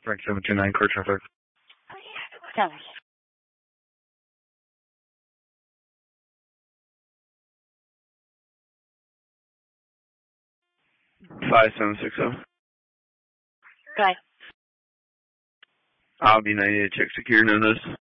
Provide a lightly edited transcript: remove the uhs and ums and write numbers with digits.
Frank 729, car traffic. Tell me. 5760. Okay. Audi 98, check secure, no notice.